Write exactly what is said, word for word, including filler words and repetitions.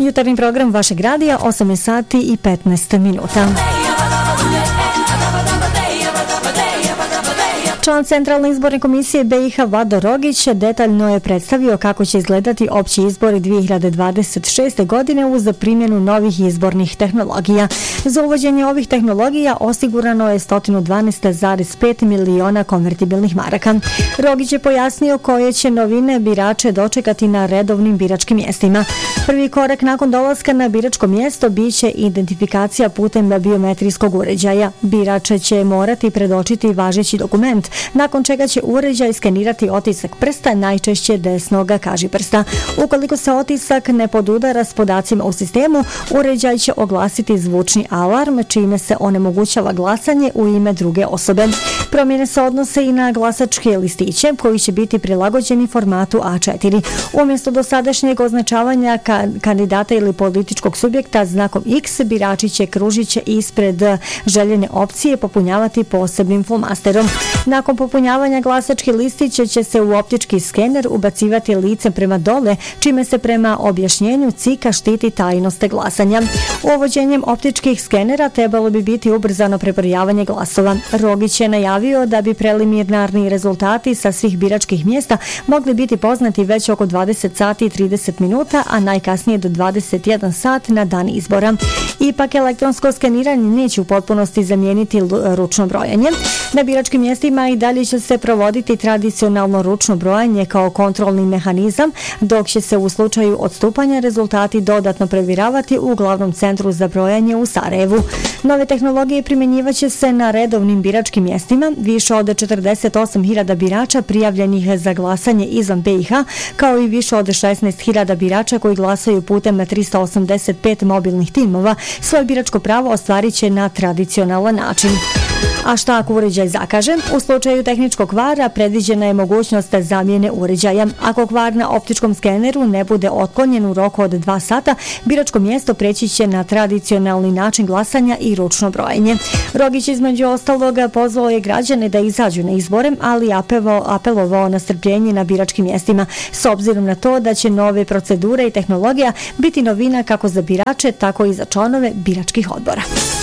Jutarnji program vašeg radija, osam sati i petnaest minuta. Član Centralne izborne komisije B i H Vlado Rogić detaljno je predstavio kako će izgledati opći izbori dvije hiljade dvadeset šeste. godine uz primjenu novih izbornih tehnologija. Za uvođenje ovih tehnologija osigurano je sto dvanaest zarez pet miliona konvertibilnih maraka. Rogić je pojasnio koje će novine birače dočekati na redovnim biračkim mjestima. Prvi korak nakon dolaska na biračko mjesto biće identifikacija putem biometrijskog uređaja. Birače će morati predočiti važeći dokument, nakon čega će uređaj skenirati otisak prsta, najčešće desnog kažiprsta. Ukoliko se otisak ne podudara s podacima u sistemu, uređaj će oglasiti zvučni alarm, čime se onemogućava glasanje u ime druge osobe. Promjene se odnose i na glasačke listiće, koji će biti prilagođeni formatu A četiri. Umjesto dosadašnjeg označavanja ka kandidata ili političkog subjekta znakom X, birači će kružiće ispred željene opcije popunjavati posebnim flomasterom. Nakon popunjavanja glasački listića će se u optički skener ubacivati lice prema dole, čime se prema objašnjenju C I K-a štiti tajnost glasanja. Uvođenjem optičkih skenera trebalo bi biti ubrzano prebrojavanje glasova. Rogić je najavio da bi preliminarni rezultati sa svih biračkih mjesta mogli biti poznati već oko dvadeset sati i trideset minuta, a najkasnije do dvadeset jedan sat na dan izbora. Ipak elektronsko skeniranje neće u potpunosti zamijeniti ručno brojanje. Na biračkim mjestima i dalje će se provoditi tradicionalno ručno brojanje kao kontrolni mehanizam, dok će se u slučaju odstupanja rezultati dodatno provjeravati u glavnom centru za brojanje u Sarajevu. Nove tehnologije primjenjivaće se na redovnim biračkim mjestima. Više od četrdeset osam hiljada birača prijavljenih za glasanje izvan B i H, kao i više od šesnaest hiljada birača koji glasaju putem trista osamdeset pet mobilnih timova, svoje biračko pravo ostvarit će na tradicionalan način. A šta ako uređaj zakaže? U slučaju tehničkog kvara predviđena je mogućnost zamjene uređaja. Ako kvar na optičkom skeneru ne bude otklonjen u roku od dva sata, biračko mjesto preći će na tradicionalni način glasanja i ručno brojenje. Rogić između ostalog pozvao je građane da izađu na izbore, ali apelovao, apelovao na strpljenje na biračkim mjestima, s obzirom na to da će nove procedure i tehnologija biti novina kako za birače, tako i za članove biračkih odbora.